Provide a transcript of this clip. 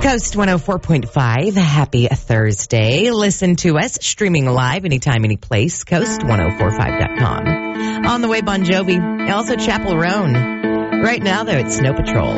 Coast 104.5. Happy Thursday. Listen to us streaming live anytime, any place. Coast1045.com. On the way, Bon Jovi. Also Chapel Roan. Right now, though, it's Snow Patrol.